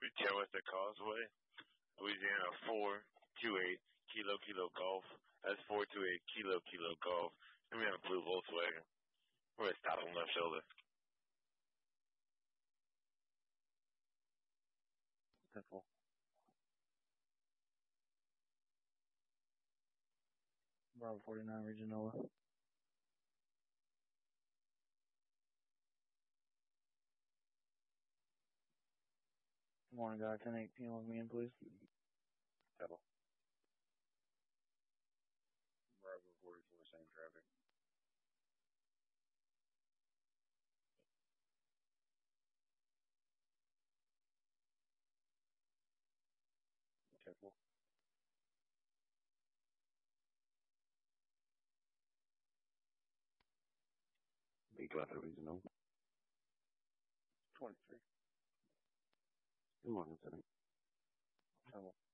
Chester Causeway, Louisiana 428 Kilo Kilo Golf. That's 428 Kilo Kilo Golf. And we have a blue Volkswagen. We're at stop on left shoulder. Simple. Bravo 49, Reginola. Good morning, guy. 10-8 p.m. with me in, please. Kettle. Bravo 44, same traffic. Kettle. Big left original. 23. Good morning, 7. Kettle.